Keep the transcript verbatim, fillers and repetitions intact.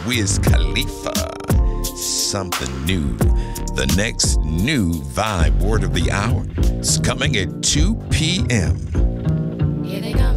Wiz Khalifa. Something new. The next new Vibe Word of the Hour is coming at two p.m. Here they go.